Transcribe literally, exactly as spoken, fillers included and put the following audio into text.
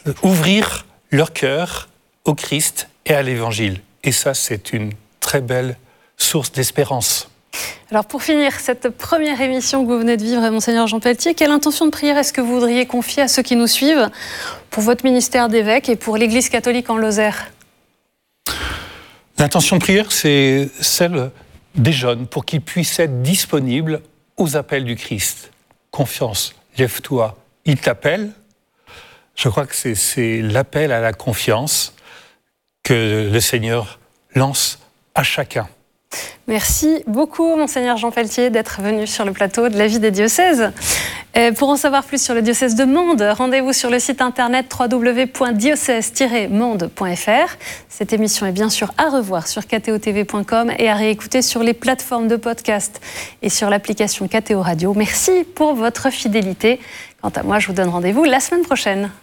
ouvrir leur cœur au Christ et à l'Évangile. Et ça, c'est une très belle source d'espérance. Alors pour finir cette première émission que vous venez de vivre, Monseigneur Jean Pelletier, quelle intention de prière est-ce que vous voudriez confier à ceux qui nous suivent pour votre ministère d'évêque et pour l'Église catholique en Lozère ? L'intention de prière, c'est celle des jeunes pour qu'ils puissent être disponibles aux appels du Christ. Confiance, lève-toi, il t'appelle. Je crois que c'est, c'est l'appel à la confiance que le Seigneur lance à chacun. Merci beaucoup, Monseigneur Jean Pelletier, d'être venu sur le plateau de la vie des diocèses. Et pour en savoir plus sur le diocèse de Mende, rendez-vous sur le site internet w w w point diocèse tiret mende point f r. Cette émission est bien sûr à revoir sur k t o t v point com et à réécouter sur les plateformes de podcast et sur l'application K T O Radio. Merci pour votre fidélité. Quant à moi, je vous donne rendez-vous la semaine prochaine.